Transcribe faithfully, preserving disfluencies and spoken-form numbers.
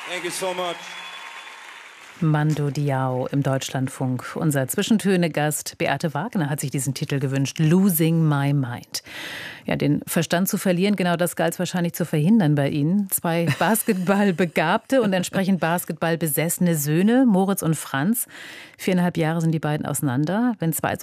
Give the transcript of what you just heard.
Thank you so much. Mando Diao im Deutschlandfunk. Unser Zwischentöne-Gast Beate Wagner hat sich diesen Titel gewünscht, Losing My Mind. Ja, den Verstand zu verlieren, genau das galt es wahrscheinlich zu verhindern bei Ihnen. Zwei Basketballbegabte und entsprechend Basketballbesessene Söhne, Moritz und Franz. Viereinhalb Jahre sind die beiden auseinander. Wenn zwei